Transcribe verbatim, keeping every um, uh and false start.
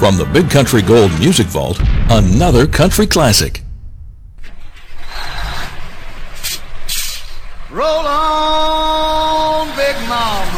From the Big Country Gold Music Vault, another country classic. Roll on, Big Mama.